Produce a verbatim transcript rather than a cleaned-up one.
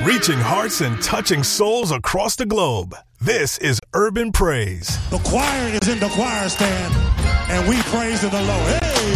Reaching hearts and touching souls across the globe. This is Urban Praise. The choir is in the choir stand, and we praise the Lord. Hey!